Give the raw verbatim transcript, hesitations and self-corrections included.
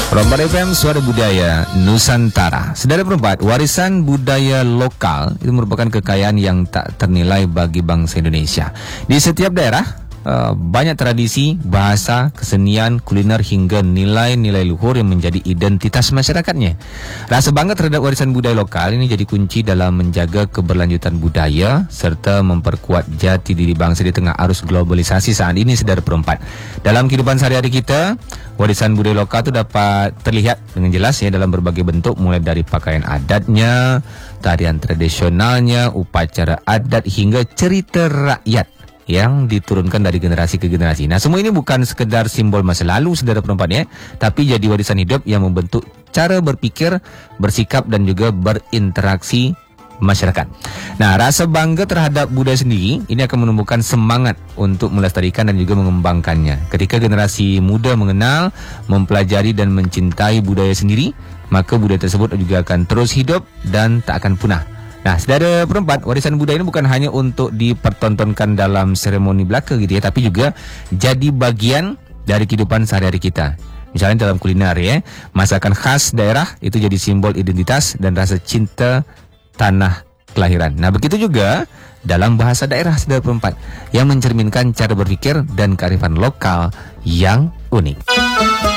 Perempat F M, Suara Budaya Nusantara. Saudara perempat, warisan budaya lokal itu merupakan kekayaan yang tak ternilai bagi bangsa Indonesia. Di setiap daerah uh, banyak tradisi, bahasa, kesenian, kuliner hingga nilai-nilai luhur yang menjadi identitas masyarakatnya. Rasa bangga terhadap warisan budaya lokal ini jadi kunci dalam menjaga keberlanjutan budaya serta memperkuat jati diri bangsa di tengah arus globalisasi saat ini, saudara perempat. Dalam kehidupan sehari-hari kita, warisan budaya lokal itu dapat terlihat dengan jelas ya dalam berbagai bentuk, mulai dari pakaian adatnya, tarian tradisionalnya, upacara adat hingga cerita rakyat yang diturunkan dari generasi ke generasi. Nah, semua ini bukan sekedar simbol masa lalu, saudara perempuan ya, tapi jadi warisan hidup yang membentuk cara berpikir, bersikap dan juga berinteraksi masyarakat. Nah, rasa bangga terhadap budaya sendiri ini akan menumbuhkan semangat untuk melestarikan dan juga mengembangkannya. Ketika generasi muda mengenal, mempelajari dan mencintai budaya sendiri, maka budaya tersebut juga akan terus hidup dan tak akan punah. Nah, saudara perempat, warisan budaya ini bukan hanya untuk dipertontonkan dalam seremoni belaka gitu ya, tapi juga jadi bagian dari kehidupan sehari-hari kita. Misalnya dalam kuliner ya, masakan khas daerah itu jadi simbol identitas dan rasa cinta tanah kelahiran. Nah, begitu juga dalam bahasa daerah, saudara perempat, yang mencerminkan cara berpikir dan kearifan lokal yang unik.